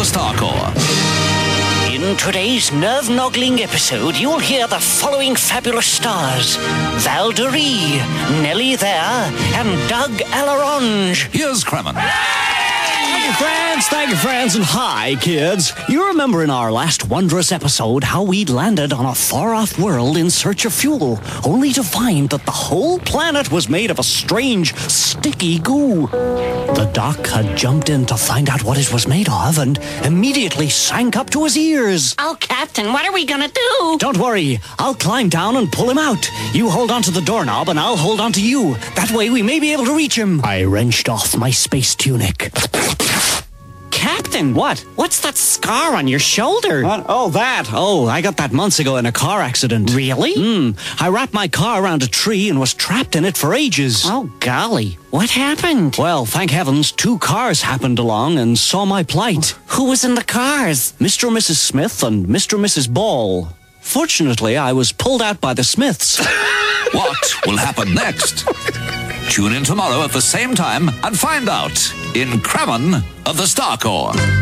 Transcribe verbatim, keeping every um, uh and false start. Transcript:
the Star Corps. In today's nerve-noggling episode, you'll hear the following fabulous stars: Val Dory, Nellie there, and Doug Alaronge. Here's Kremen. Thank you, friends. Thank you, friends. And hi, kids. You remember in our last wondrous episode how we'd landed on a far-off world in search of fuel, only to find that the whole planet was made of a strange, sticky goo. The Doc had jumped in to find out what it was made of and immediately sank up to his ears. Oh, Captain, what are we gonna do? Don't worry. I'll climb down and pull him out. You hold on to the doorknob and I'll hold on to you. That way we may be able to reach him. I wrenched off my space tunic. Captain, what? What's that scar on your shoulder? What? Oh, that. Oh, I got that months ago in a car accident. Really? Hmm. I wrapped my car around a tree and was trapped in it for ages. Oh, golly. What happened? Well, thank heavens, two cars happened along and saw my plight. Who was in the cars? Mister and Missus Smith and Mister and Missus Ball. Fortunately, I was pulled out by the Smiths. What will happen next? Tune in tomorrow at the same time and find out in Kremen of the Star Corps.